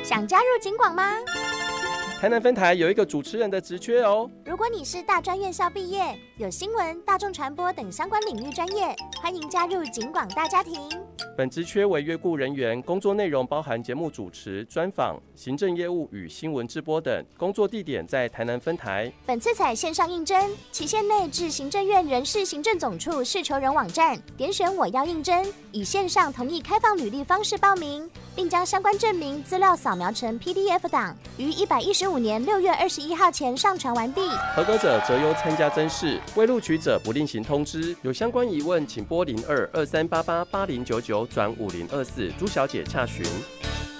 想加入警广吗？ 台南分台有一个主持人的职缺哦。 如果你是大专院校毕业，有新闻、大众传播等相关领域专业，欢迎加入警广大家庭。 本职缺为约雇人员，工作内容包含节目主持、专访、行政业务与新闻直播等。工作地点在台南分台。 本次采线上应征，期限内至行政院人事行政总处事求人网站点选我要应征，以线上同意开放履历方式报名，并将相关证明资料扫描成 PDF 档，于115年6月21号前上传完毕。 合格者择优参加甄试，未录取者不另行通知。有相关疑问，请拨0223888099转5024朱小姐洽询。